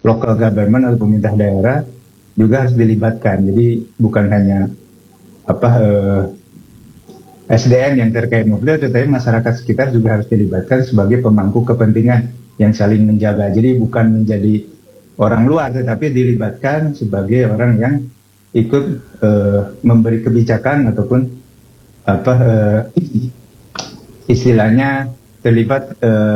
local government atau pemerintah daerah juga harus dilibatkan. Jadi bukan hanya SDM yang terkait nuklir, tetapi masyarakat sekitar juga harus dilibatkan sebagai pemangku kepentingan yang saling menjaga. Jadi bukan menjadi orang luar, tetapi dilibatkan sebagai orang yang ikut memberi kebijakan ataupun istilahnya terlibat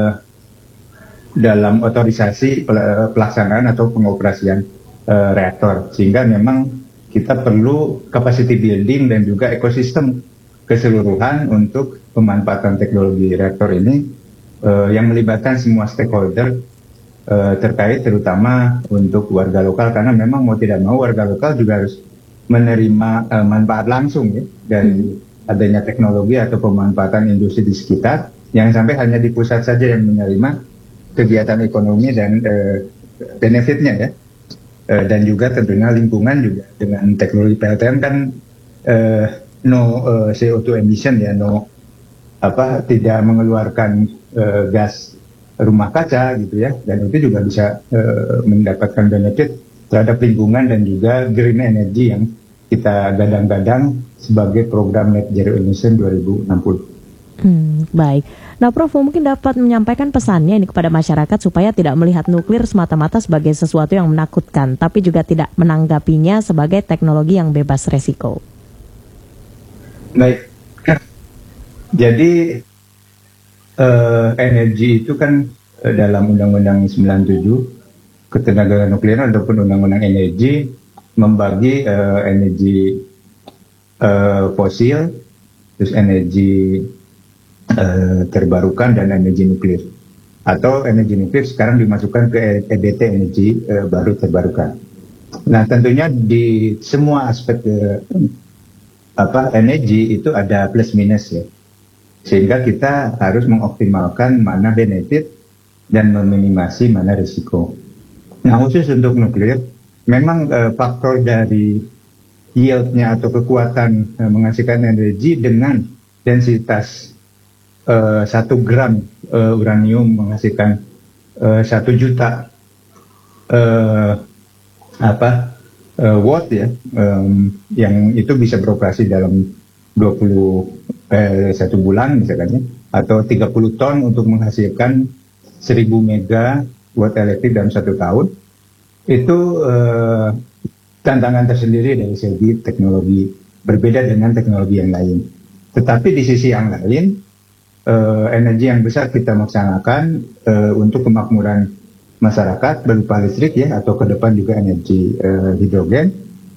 dalam otorisasi pelaksanaan atau pengoperasian reaktor. Sehingga memang kita perlu capacity building dan juga ekosistem keseluruhan untuk pemanfaatan teknologi reaktor ini yang melibatkan semua stakeholder terkait, terutama untuk warga lokal, karena memang mau tidak mau warga lokal juga harus menerima manfaat langsung ya, dari adanya teknologi atau pemanfaatan industri di sekitar. Jangan sampai hanya di pusat saja yang menerima kegiatan ekonomi dan benefitnya ya. Dan juga tentunya lingkungan juga dengan teknologi PLTN kan no CO2 emission ya, tidak mengeluarkan gas rumah kaca gitu ya, dan itu juga bisa mendapatkan benefit terhadap lingkungan dan juga green energy yang kita gadang-gadang sebagai program net zero emission 2060. Baik. Nah, Prof, mungkin dapat menyampaikan pesannya ini kepada masyarakat supaya tidak melihat nuklir semata-mata sebagai sesuatu yang menakutkan, tapi juga tidak menanggapinya sebagai teknologi yang bebas resiko. Baik, jadi energi itu kan dalam Undang-Undang 97 ketenagaan nuklir ataupun Undang-Undang energi membagi energi fosil, terus energi terbarukan dan energi nuklir. Atau energi nuklir sekarang dimasukkan ke EBT, energi baru terbarukan. Nah, tentunya di semua aspek energi itu ada plus minus ya, sehingga kita harus mengoptimalkan mana benefit dan meminimasi mana risiko. Nah, khusus untuk nuklir, memang faktor dari yieldnya atau kekuatan menghasilkan energi dengan densitas 1 gram uranium menghasilkan 1 juta watt ya, yang itu bisa beroperasi dalam 1 bulan misalkan, atau 30 ton untuk menghasilkan 1000 mega watt elektrik dalam 1 tahun. Itu tantangan tersendiri dari segi teknologi, berbeda dengan teknologi yang lain. Tetapi di sisi yang lain, energi yang besar kita laksanakan untuk kemakmuran masyarakat berupa listrik ya, atau ke depan juga energi hidrogen,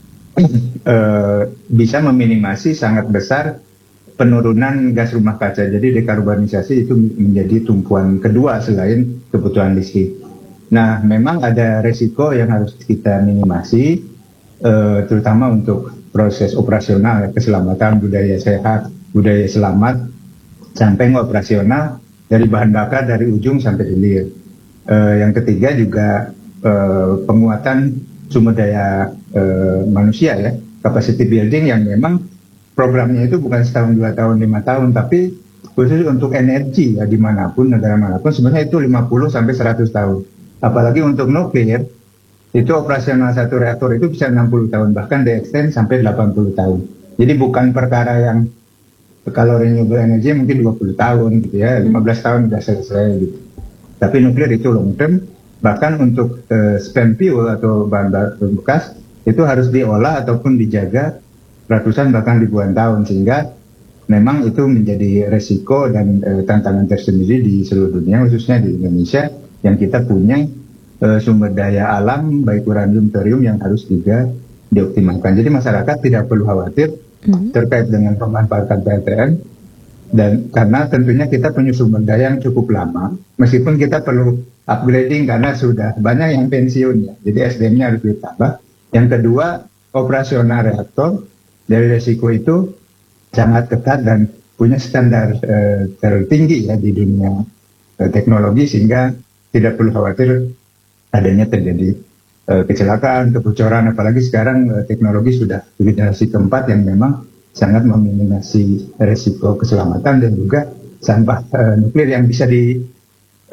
bisa meminimasi sangat besar penurunan gas rumah kaca. Jadi dekarbonisasi itu menjadi tumpuan kedua selain kebutuhan listrik. Nah, memang ada resiko yang harus kita minimasi, terutama untuk proses operasional, keselamatan, budaya sehat, budaya selamat, sampai operasional dari bahan bakar dari ujung sampai hilir. Yang ketiga juga penguatan sumber daya manusia ya, capacity building yang memang programnya itu bukan setahun, 2 tahun, 5 tahun, tapi khusus untuk energi ya, dimanapun, negara manapun sebenarnya itu 50 sampai 100 tahun. Apalagi untuk nuklir, itu operasional satu reaktor itu bisa 60 tahun, bahkan di-extend sampai 80 tahun. Jadi bukan perkara yang kalau renewable energy mungkin 20 tahun gitu ya, 15 tahun sudah selesai gitu. Tapi nuklir itu long term, bahkan untuk spent fuel atau bahan bakar bekas itu harus diolah ataupun dijaga ratusan bahkan ribuan tahun, sehingga memang itu menjadi resiko dan tantangan tersendiri di seluruh dunia, khususnya di Indonesia yang kita punya sumber daya alam baik uranium, thorium yang harus juga dioptimalkan. Jadi masyarakat tidak perlu khawatir terkait dengan pemanfaatan PLTN, dan karena tentunya kita punya sumber daya yang cukup lama, meskipun kita perlu upgrading karena sudah banyak yang pensiun ya, jadi SDM-nya harus ditambah. Yang kedua, operasional reaktor dari resiko itu sangat ketat dan punya standar tertinggi ya di dunia teknologi, sehingga tidak perlu khawatir adanya terjadi kecelakaan, kebocoran, apalagi sekarang teknologi sudah generasi keempat yang memang sangat meminimasi resiko keselamatan dan juga sampah nuklir yang bisa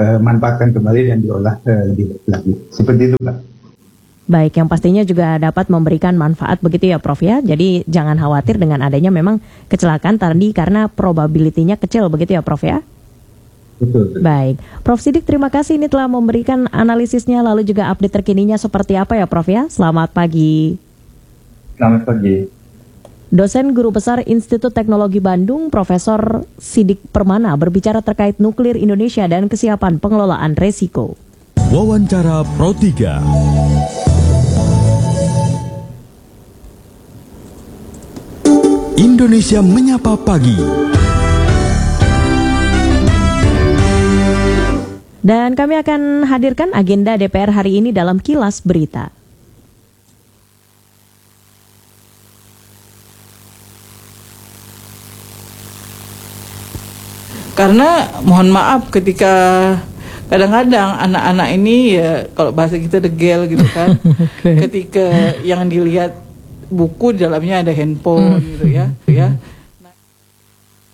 manfaatkan kembali dan diolah lebih lagi. Seperti itu, Pak. Baik, yang pastinya juga dapat memberikan manfaat begitu ya Prof ya. Jadi jangan khawatir dengan adanya memang kecelakaan tadi karena probability-nya kecil begitu ya Prof ya. Betul. Baik, Prof Siddik terima kasih ini telah memberikan analisisnya lalu juga update terkininya seperti apa ya Prof ya. Selamat pagi. Selamat pagi. Dosen Guru Besar Institut Teknologi Bandung, Profesor Siddik Permana berbicara terkait nuklir Indonesia dan kesiapan pengelolaan resiko. Wawancara Pro 3. Indonesia Menyapa Pagi. Dan kami akan hadirkan agenda DPR hari ini dalam Kilas Berita. Karena mohon maaf ketika kadang-kadang anak-anak ini ya kalau bahasa kita degel gitu kan. Ketika yang dilihat buku di dalamnya ada handphone gitu ya.